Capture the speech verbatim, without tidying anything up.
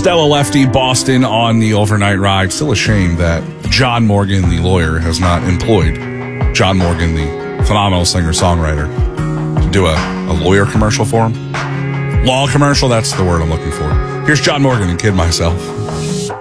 Stella Lefty, Boston on the overnight ride. Still a shame that John Morgan, the lawyer, has not employed John Morgan, the phenomenal singer-songwriter, to do a, a lawyer commercial for him. Law commercial, that's the word I'm looking for. Here's John Morgan and Kid Myself.